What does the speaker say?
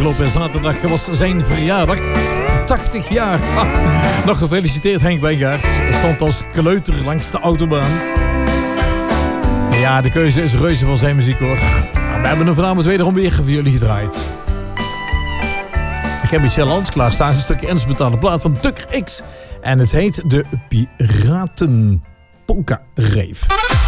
afgelopen zaterdag was zijn verjaardag. 80 jaar. Nog gefeliciteerd Henk Wijngaard. Stond als kleuter langs de autobaan. Ja, de keuze is reuze van zijn muziek hoor. Nou, we hebben hem vanavond wederom weer voor jullie gedraaid. Ik heb Michel Hans klaarstaan. Een stukje Ernst betaalde plaat van Tucker X. En het heet de Piraten Polka Rave.